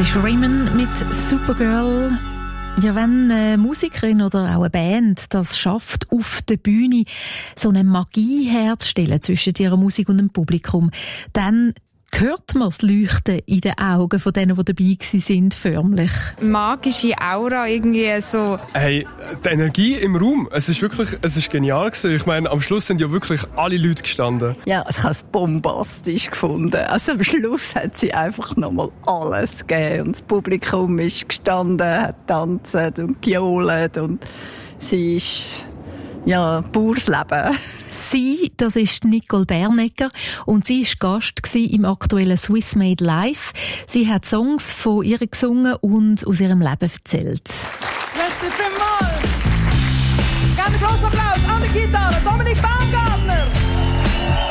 ist Raymond mit Supergirl. Ja, wenn eine Musikerin oder auch eine Band das schafft, auf der Bühne so eine Magie herzustellen zwischen ihrer Musik und dem Publikum, dann hört man das Leuchten in den Augen von denen, die dabei sind, förmlich. Magische Aura, irgendwie so. Hey, die Energie im Raum, es ist genial gewesen. Ich meine, am Schluss sind ja wirklich alle Leute gestanden. Ja, ich habe es bombastisch gefunden. Also am Schluss hat sie einfach nochmal alles gegeben. Und das Publikum ist gestanden, hat tanzt und gejohlt und sie ist, ja, pures Leben. Sie, das ist Nicole Bernecker und sie war Gast im aktuellen Swiss Made Live. Sie hat Songs von ihr gesungen und aus ihrem Leben erzählt. Merci vielmals. Ganz großen Applaus an die Gitarre, Dominik Bauer.